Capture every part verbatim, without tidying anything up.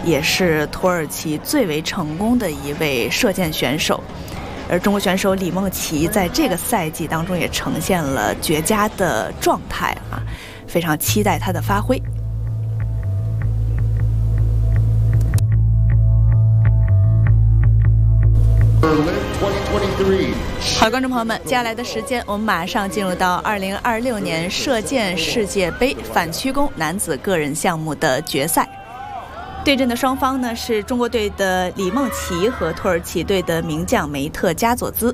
也是土耳其最为成功的一位射箭选手。而中国选手李梦琪在这个赛季当中也呈现了绝佳的状态啊，非常期待她的发挥。好，观众朋友们，接下来的时间我们马上进入到二零二六年射箭世界杯反曲弓男子个人项目的决赛。对阵的双方呢是中国队的李梦琪和土耳其队的名将梅特加佐兹。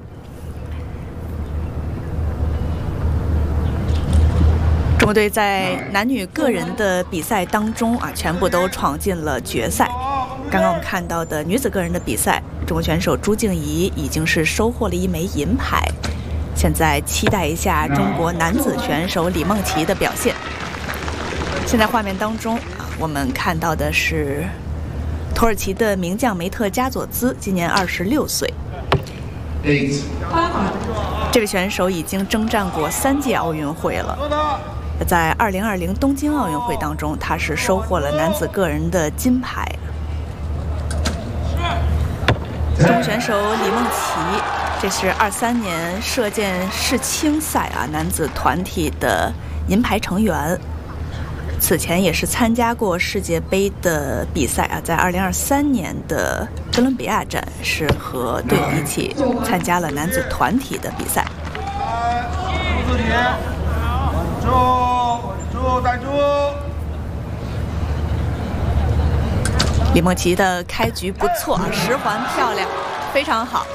中国队在男女个人的比赛当中啊，全部都闯进了决赛。刚刚我们看到的女子个人的比赛，中国选手朱静怡已经是收获了一枚银牌。现在期待一下中国男子选手李梦琪的表现。现在画面当中啊，我们看到的是土耳其的名将梅特加佐兹，今年二十六岁。这位选手已经征战过三届奥运会了。在二零二零东京奥运会当中，他是收获了男子个人的金牌。中国选手李梦琪，这是二三年射箭世青赛啊男子团体的银牌成员。此前也是参加过世界杯的比赛啊，在二零二三年的哥伦比亚站是和队友一起参加了男子团体的比赛。稳住，稳住，带住。李梦琪的开局不错啊，十环漂亮，非常好。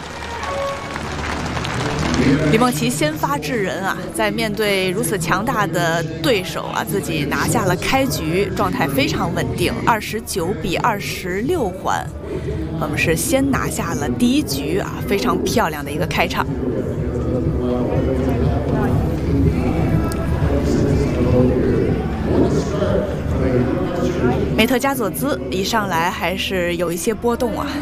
李梦琪先发制人啊，在面对如此强大的对手啊，自己拿下了开局，状态非常稳定，二十九比二十六环，我们是先拿下了第一局啊，非常漂亮的一个开场。梅特加佐兹一上来还是有一些波动啊。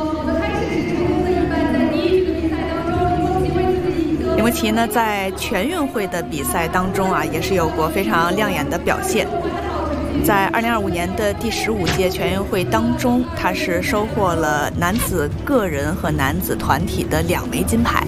李梦琪呢，在全运会的比赛当中啊，也是有过非常亮眼的表现。在二零二五年的第十五届全运会当中，他是收获了男子个人和男子团体的两枚金牌。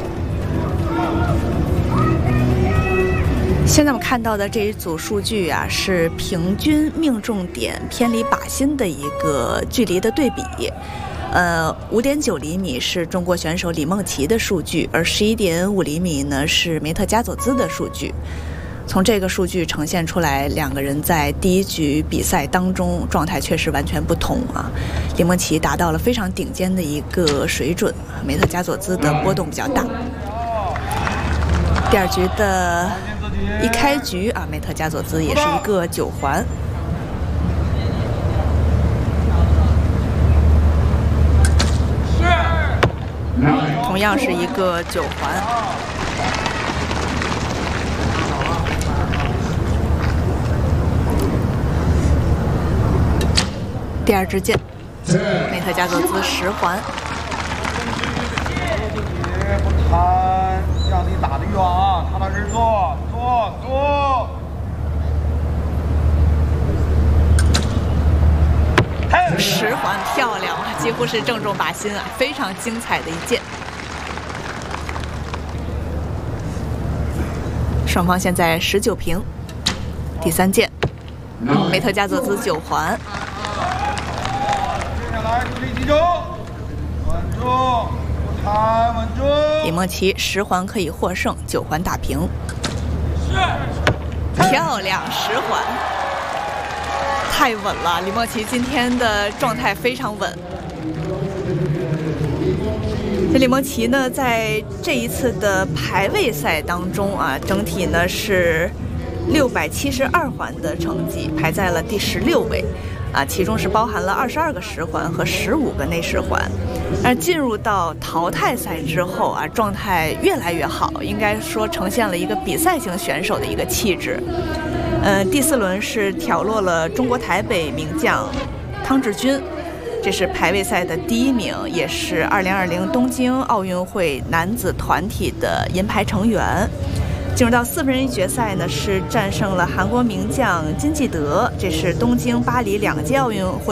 现在我们看到的这一组数据啊，是平均命中点偏离靶心的一个距离的对比。呃，五点九厘米是中国选手李梦琪的数据，而十一点五厘米呢是梅特加佐兹的数据。从这个数据呈现出来，两个人在第一局比赛当中状态确实完全不同啊。李梦琪达到了非常顶尖的一个水准，梅特加佐兹的波动比较大。第二局的一开局啊，梅特加佐兹也是一个九环。同样是一个九环。第二支箭，梅特加佐兹十环。 不贪，让你打得远啊，踏踏实实做，做做。 十环漂亮啊，几乎是正中靶心啊，非常精彩的一箭。双方现在十九平。第三箭，梅特加佐兹九环。 接下来注意集中，稳住，不贪，稳住。 李梦琪十环可以获胜，九环打平。漂亮，十环。太稳了，李梦琪今天的状态非常稳。这李梦琪呢，在这一次的排位赛当中啊，整体呢是六百七十二环的成绩，排在了第十六位，啊，其中是包含了二十二个十环和十五个内十环。而进入到淘汰赛之后啊，状态越来越好，应该说呈现了一个比赛型选手的一个气质。呃，第四轮是挑落了中国台北名将汤志军，这是排位赛的第一名，也是二零二零东京奥运会男子团体的银牌成员。进入到四分之一决赛呢，是战胜了韩国名将金继德，这是东京、巴黎两届奥运会